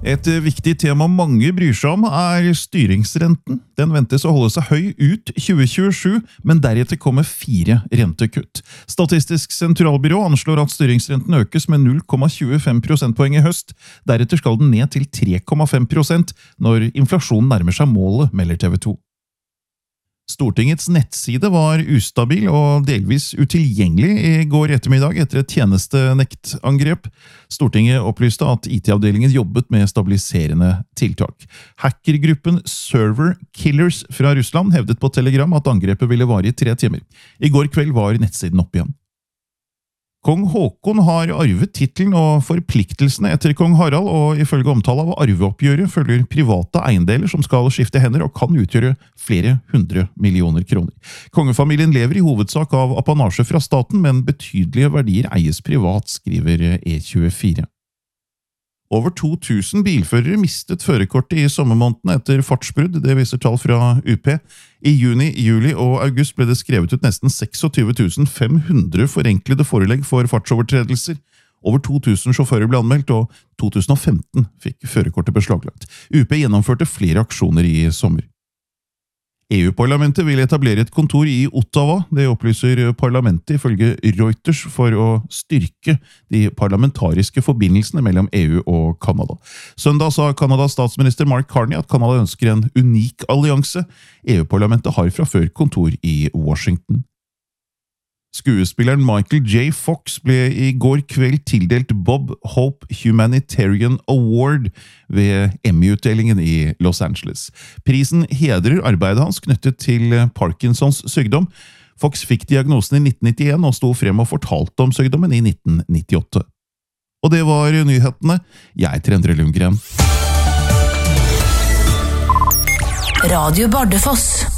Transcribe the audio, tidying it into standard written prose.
Et viktig tema mange bryr seg om styringsrenten. Den ventes å holde seg høy ut 2027, men deretter kommer 4 rentekutt. Statistisk sentralbyrå anslår at styringsrenten økes med 0,25 prosentpoeng i høst. Deretter skal den ned til 3,5% når inflasjonen nærmer seg målet, melder TV 2. Stortingets nettside var ustabil og delvis utilgjengelig i går ettermiddag etter et tjenestenektangrep. Stortinget opplyste at IT-avdelingen jobbet med stabiliserende tiltak. Hackergruppen Server Killers fra Russland hevdet på Telegram at angrepet ville vare i 3 timer. I går kveld var nettsiden opp igjen. Kong Håkon har arvet titlen og forpliktelsene etter kong Harald, og ifølge omtale av arveoppgjøret følger private eiendeler som skal skifte hender og kan utgjøre flere 100 millioner kroner. Kongefamilien lever i hovedsak av apanasje fra staten, men betydelige verdier eies privat, skriver E24. Over 2000 bilførere mistet førerkortet i sommermånedene etter fartsbrudd, det viser tall fra UP. I juni, juli og august ble det skrevet ut nesten 26 500 forenklede forelegg for fartsovertredelser. Over 2000 sjåfører ble anmeldt, og 2015 fikk førerkortet beslaglagt. UP gjennomførte flere aksjoner i sommer. EU-parlamentet vil etablere et kontor i Ottawa, det opplyser parlamentet ifølge Reuters for å styrke de parlamentariske forbindelsene mellom EU og Kanada. Søndag sa Kanadas statsminister Mark Carney at Kanada ønsker en unik allianse. EU-parlamentet har fra før kontor i Washington. Skuespilleren Michael J. Fox ble i går kveld tildelt Bob Hope Humanitarian Award ved Emmy-utdelingen i Los Angeles. Prisen hedrer arbeidet hans knyttet til Parkinsons sykdom. Fox fikk diagnosen i 1991 og sto frem og fortalte om sykdommen i 1998. Og det var nyhetene. Jeg heter Endre Lundgren. Radio Bardufoss.